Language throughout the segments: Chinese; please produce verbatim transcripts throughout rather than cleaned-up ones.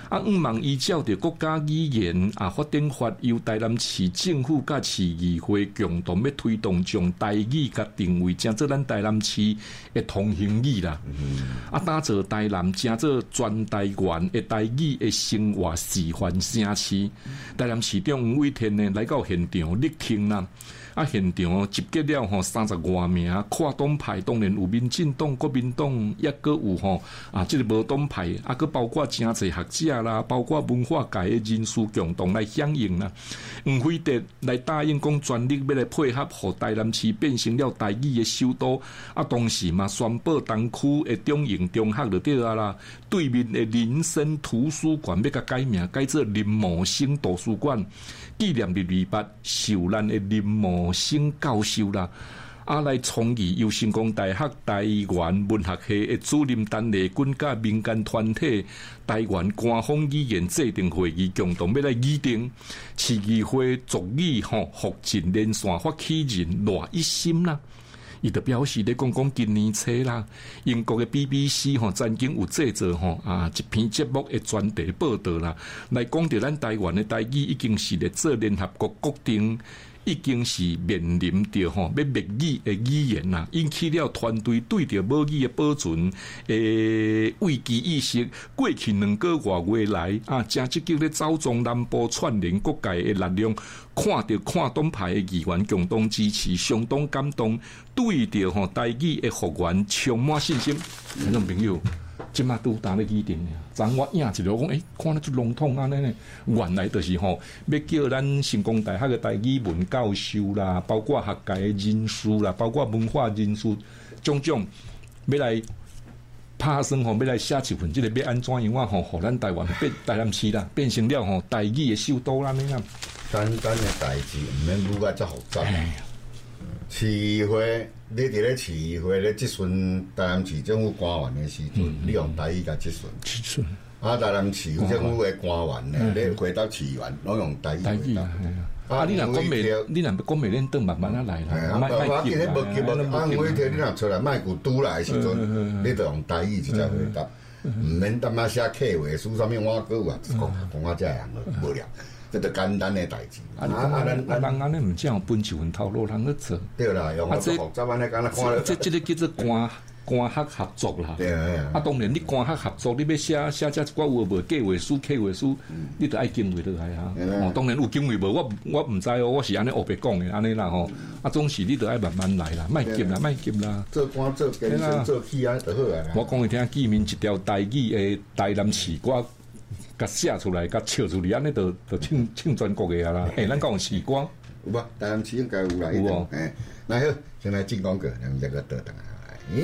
啊，毋忙依照着国家语言啊法典法，由台南市政府甲市议会共同要推动，将台语甲定位成做咱台南市的通行语啦。嗯、啊，打造台南成做全台湾的台语的生活示范城市。台南市长吴伟天呢来到现场力听啦。啊，现场集结了吼三十多名跨党派，当然有民进党、国民党，也阁有吼啊，即、这个无党派，啊，阁包括真侪学者啦，包括文化界的人士共同来响应啦。黄辉德来答应讲全力要来配合，互台南市变成了台语的首都。啊，同时嘛宣布东区的中营中学就对啊啦，对面的林森图书馆要甲改名，改做林茂生图书馆。纪念日二八受咱的林茂生教授啦，啊来倡议由成功大学台湾文学系的主任陈丽君甲民间团体台湾官方语言制定会议共同要来议定，市议会族语吼福建连线发起人赖一心啦。伊就表示咧讲讲今年初啦，英国的 B B C 吼曾经有制作吼啊一篇节目的专题报道啦，来讲到咱台湾的台语已经是咧做联合国决定，已经是面临着吼要灭语的语言啦，引起了团队对着母语的保存诶危机意识。过去两个月月来啊，正积极咧走中南部串联各界的力量。看到看党派的议员共同支持，相当感动，对着吼台语的复原充满信心。听众朋友，即马都打咧议定呢，昨我影一条讲，诶、欸，看得出笼统安尼呢，原来就是吼要叫咱成功大学的台语文教授啦，包括学界的人士啦，包括文化人士，种种要来拍算吼，要来写一份，即个要安怎样啊？吼，互咱台湾变台南市啦，变成了吼台语的首都啦，你啊。 简单的代志，毋免愈甲遮复杂。市议会，你伫咧市议会咧质询台南市政府官员的时阵，嗯、你用台语甲质询。质询。啊，台南市政府的官员呢，你回答市员，拢用台语。台语啊，啊，你若讲袂，你若讲袂，恁等慢慢啊来啦。啊， 卖卖急啦。 无急无，啊，每天你若出来卖句拄来的时阵，你就用台语直接回答，毋免等下写客话，输啥物碗糕啊，讲讲啊遮样个无聊。这个简单的代志， 啊啊，咱啊人安尼毋正有分一份头路，人去做。 对啦，用啊这复杂安尼，敢若看这这个叫做官官学合作啦。 对啊， 啊当然你官学合作，你要写写这一寡有无计划书、计划书，你得爱经纬落来啊。哦，当然有经纬无，我我毋知哦，我是安尼学白讲的安尼啦吼。啊，总是你得爱慢慢来啦，莫急啦，莫急啦。 做官做基层做起啊就好啊。 我讲你听，记面一条台语的台南市歌。甲写出来，甲唱出来，安尼就就唱唱全国个啊啦！诶、欸，咱讲时光有无？台南市应该有啦，有哦。诶，那好，先来进广告，咱们再个倒转来。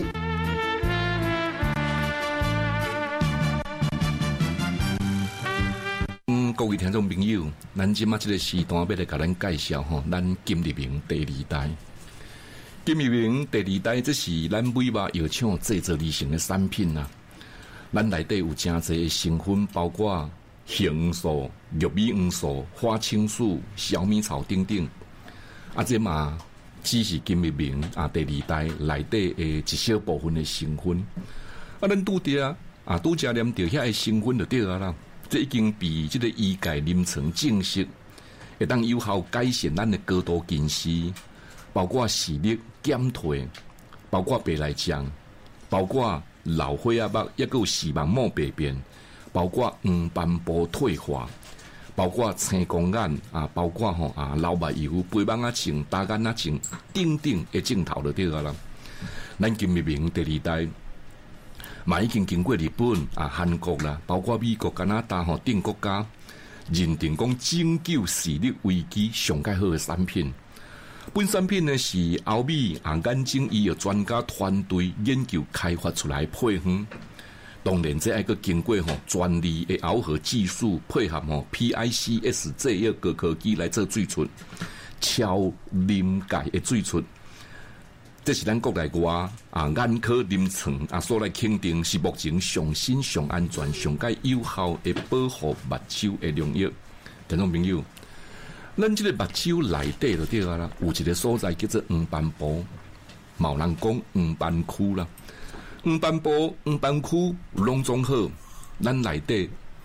嗯，各位听众朋友，咱即马即个时段要来甲咱介绍吼，咱金立明第二代。金立明第二代，这是咱美华药厂制作而成的产品啊。咱内底有真侪的成分，包括红素、玉米黄素、花青素、小米草等等。啊，这嘛只是金立明啊第二代内底的一小部分的成分。啊，咱拄着啊，拄则念着遐个成分就对啊啦。这已经比这个医界临床证实，会当有效改善咱的高度近视，包括视力减退，包括白内障，包括老花眼目，也有视网膜病变，包括黄斑部退化，包括青光眼啊，包括吼啊老目睭、肥眼啊症、大眼啊症等等的症头就对啊啦。咱金立明第二代，嘛已经经过日本啊、韩国啦，包括美国、加拿大吼等国家认定讲拯救视力危机上介好的产品。本产品呢是欧美啊眼睛医药专家团队研究开发出来配方，当然这还个经过吼专利的螯合技术配合吼 P I C S 这一个高科技来做水出，超临界的水出。这是咱国内外啊眼科临床啊所来肯定是目前上新、上安全、上介有效的保护目睭的良药。听众朋友，咱这个目睭内底就对啊啦，有一个所在叫做黄斑部，某人讲黄斑区啦。黄斑部、黄斑区拢总好，咱内底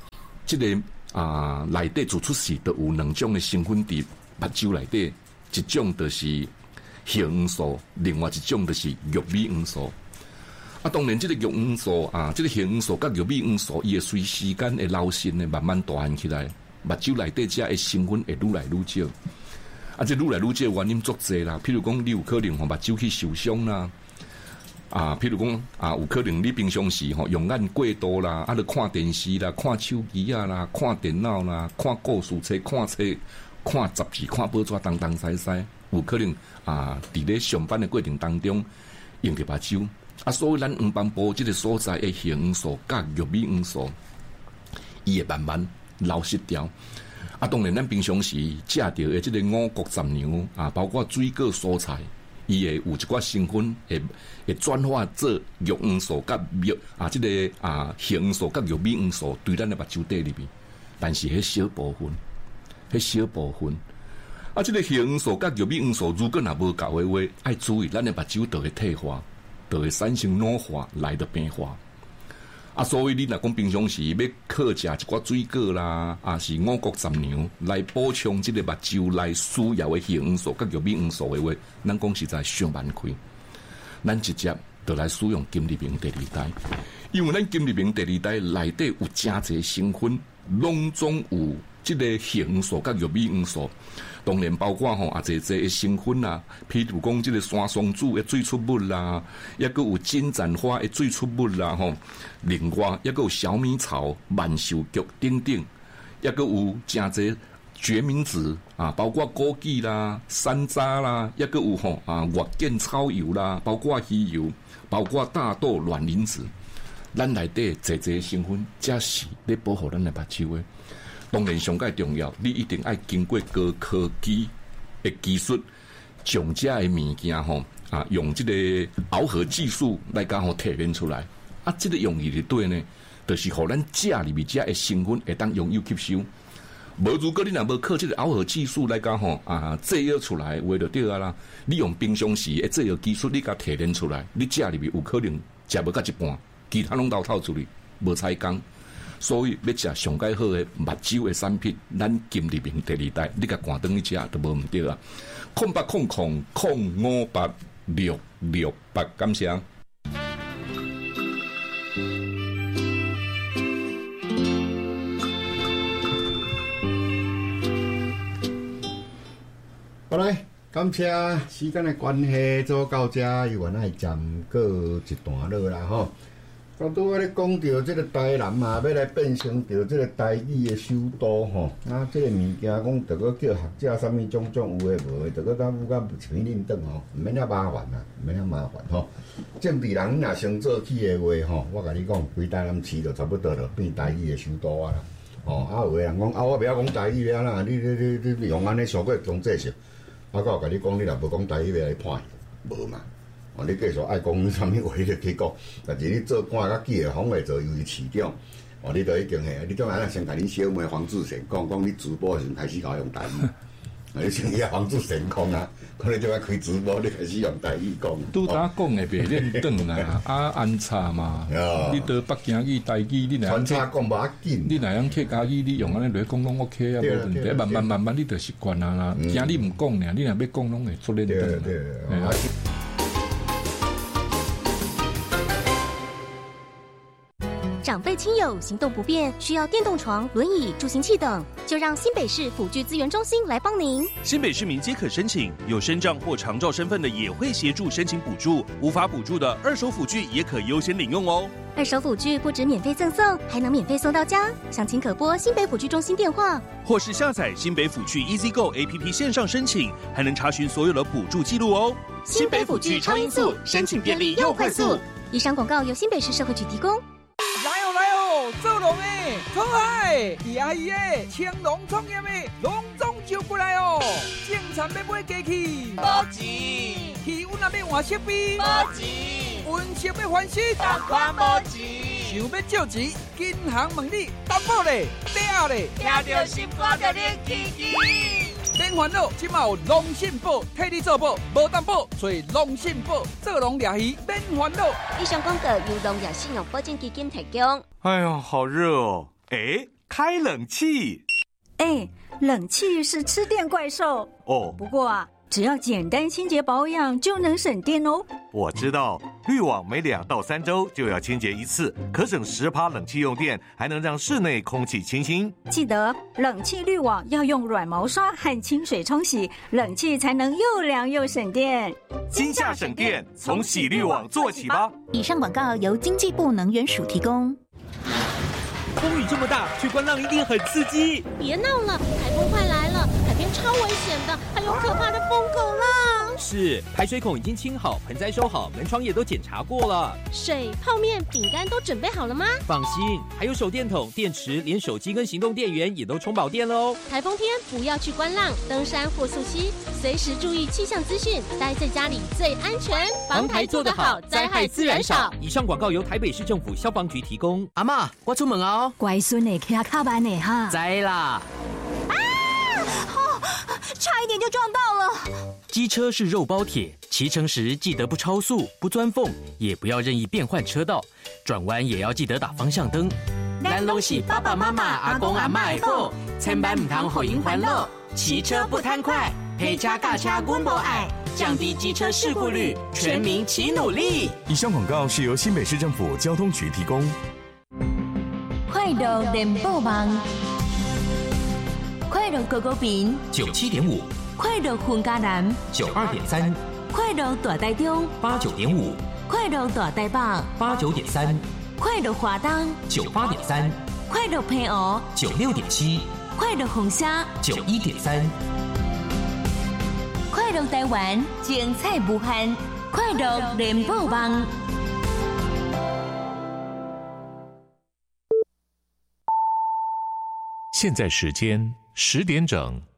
这个啊内底做出时都有两种的成分伫目睭内底，一种就是血黄素，另外一种就是玉米黄素。啊，当然，这个玉黄素啊，这个血黄素甲玉米黄素，伊会随时间会流失的，慢慢大汉起来，目睭内底这的成分会愈来愈少。啊，这愈来愈少原因足侪啦，譬如讲，你有可能吼目睭去受伤啦，啊，譬如讲啊，有可能你平常时吼用眼过度啦，啊，你看电视啦、看手机啊啦、看电脑啦、看故事册、看册、看杂志、看报纸，东东西西，有可能啊，伫咧上班的过程当中用着目睭。啊，所以咱黄斑部这个所在的血黄素、甲玉米黄素，伊会慢慢流失掉。啊，当然，咱平常时食到的这个五谷杂粮啊，包括水果、蔬菜，伊会有一寡成分会会转化做玉黄素甲玉啊，这个啊血黄素甲玉米黄素对咱的目睭底里面，但是迄小部分，迄小部分。啊，这个血黄素甲玉米黄素如果若无够的话，爱注意，咱的目睭就会退化。就会产生老化来的变化啊，所以你若讲平常时要靠食一寡水果啦，啊是五谷杂粮来补充这个目睭内需要的血黄素甲玉米黄素的话，咱讲实在上万开，咱直接就来使用金立明第二代，因为咱金立明第二代内底有真侪成分，拢总有这个血黄素甲玉米黄素。当然包括吼啊，侪侪嘅成分啦，譬如讲即个山松子嘅最出物啦，抑个有金盏花嘅最出物啦吼，另外抑个有小米草、万寿菊等等，抑个有真侪决明子啊，包括枸杞啦、山楂啦，抑个有吼啊月见草油啦，包括鱼油，包括大豆卵磷脂，咱内底侪侪成分，才是咧保护咱嘅目睭嘅。当然，上界重要，你一定要经过高科技的技术，将这的物件吼啊，用这个螯合技术来甲吼提炼出来。啊，这个用意是对呢，就是互咱食里面这的成分会当拥有吸收。无如果你若无靠这个螯合技术来甲吼啊制约出来，话就对啊啦。你用平常时的制约技术，你甲提炼出来，你食里面有可能食无到一半，其他拢倒透出去，无采工。所以要食上介好的目睭的产品，咱金立明第二代，你甲赶灯去食都无毋对啊！空八空空空五八六六八，感谢。 好来，感谢时间的关系，做到这，又原来暂过一段落啦吼。到拄仔咧讲到即个台南嘛，要来变成着即个台语的首都吼。啊，即个物件讲，着个叫学者啥物种种有诶无诶，着个咱甲前面恁等吼，毋免遐麻烦啦，毋免遐麻烦吼。政治人若先做起诶话吼，我甲你讲，规台南市就差不多着变台语的首都啊啦。哦，啊有诶人讲啊，我袂晓讲台语啊啦，你你你你用安尼上过中正式，啊，我甲你讲，你若无讲台语要来判，无嘛。哦，你继续爱讲啥物话就去讲，但是你做官甲记诶方会做尤其市长，哦，你都已经嘿，你种安尼先甲你小妹黄志贤讲讲，你直播时开始搞用台语，你先伊黄志贤讲啊，可能就要开直播，你开始用台语讲。 拄搭讲诶袂练转啦，啊安插嘛，你到北京语台语，你若穿插讲无要紧， 你若样客家语，你用安尼来讲拢 OK 啊，无问题。慢慢慢慢，你就习惯啊啦。惊你毋讲呢，你若要讲拢会出练转。 对对。 长辈亲友行动不便，需要电动床、轮椅、助行器等，就让新北市辅具资源中心来帮您。 新北市民皆可申请，有身障或长照身份的也会协助申请补助，无法补助的二手辅具也可优先领用哦。 二手辅具不止免费赠送，还能免费送到家。详情可拨新北辅具中心电话， 或是下载新北辅具 EasyGo A P P 线上申请，还能查询所有的补助记录哦。 新北辅具超音速，申请便利又快速。以上广告由新北市社会局提供。 来哦来哦，做龙诶，创海，伊阿姨诶，青龙创业诶，隆重招过来哦。种田要买机器， 无钱； 气温也要换设备， 无钱； 温室要翻新， 同款无钱。 想要借钱，银行问你担保咧，嗲咧， 听到心肝就连起起。 免烦恼，即马有龙信保替你做保，无担保，找龙信保做龙掠鱼，免烦恼。 以上广告由龙亚信用保证基金提供。 哎呀，好热哦！哎， 开冷气。 哎，冷气是吃电怪兽哦。 不过啊，只要简单清洁保养就能省电哦。 我知道，滤网每两到三周就要清洁一次，可省十趴冷气用电，还能让室内空气清新。 记得冷气滤网要用软毛刷和清水冲洗，冷气才能又凉又省电。 今夏省电，从洗滤网做起吧。 以上广告由经济部能源署提供。 风雨这么大，去观浪一定很刺激。 别闹了，台风快来了，海边超危险的，还有可怕的疯狗浪。 是，排水孔已经清好，盆栽收好，门窗也都检查过了。 水、泡面、饼干都准备好了吗？ 放心，还有手电筒、电池，连手机跟行动电源也都充饱电喽。 台风天不要去观浪、登山或溯溪，随时注意气象资讯，待在家里最安全。 防台做得好，灾害自然少。以上广告由台北市政府消防局提供。 阿嬷，我出门哦。 乖孙的骑卡班的哈。 知啦。 啊！哦，差一点就撞到了。 机车是肉包铁，骑乘时记得不超速、不钻缝，也不要任意变换车道，转弯也要记得打方向灯。咱拢是爸爸妈妈、阿公阿嬷的宝，千万唔通互因烦恼。骑车不贪快，陪车驾车阮无爱，降低机车事故率，全民齐努力。 以上广告是由新北市政府交通局提供。 快乐联播网，快乐狗狗饼九七点五， 快乐混家男九二点三， 快乐大台中八九点五， 快乐大台北八九点三， 快乐华东九八点三， 快乐平湖九六点七， 快乐红虾九一点三， 快乐台湾精彩无限，快乐联播网。 现在时间十点整。